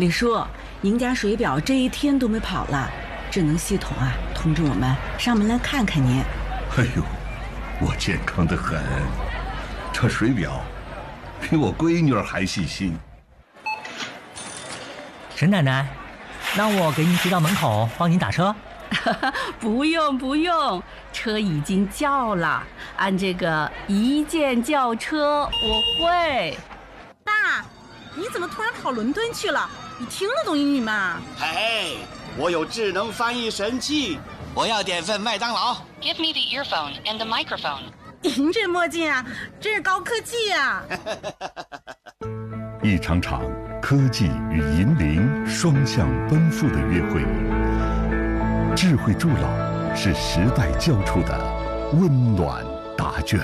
李叔，您家水表这一天都没跑了，智能系统啊通知我们上门来看看您。 哎呦，我健康得很，这水表比我闺女儿还细心。 沈奶奶，那我给您提到门口帮您打车。 不用，车已经叫了，按这个一键叫车我会。 爸，你怎么突然跑伦敦去了？你听得懂英语吗？ 嘿，我有智能翻译神器，我要点份麦当劳。 Give me the earphone and the microphone. 您这墨镜啊，真是高科技呀！ 一场场科技与银铃双向奔赴的约会，智慧助老是时代交出的温暖答卷。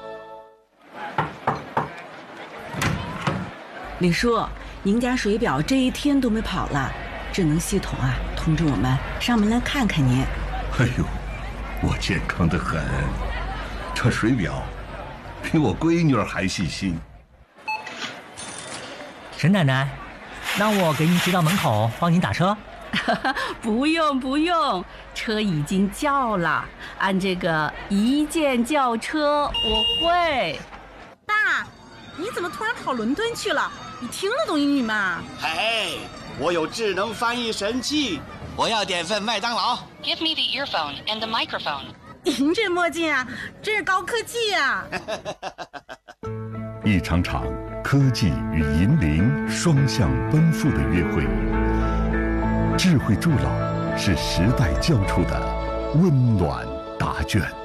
李叔，您家水表这一天都没跑了，智能系统啊通知我们上门来看看您。 哎呦，我健康得很，这水表比我闺女儿还细心。 沈奶奶，那我给您提到门口帮您打车。 不用，车已经叫了，按这个一键叫车我会。 爸，你怎么突然跑伦敦去了？你听得懂英语吗？ 嘿，我有智能翻译神器，我要点份麦当劳。 Give me the earphone and the microphone. 您这墨镜啊，真是高科技呀！ 一场场科技与银铃双向奔赴的约会，智慧助老是时代交出的温暖答卷。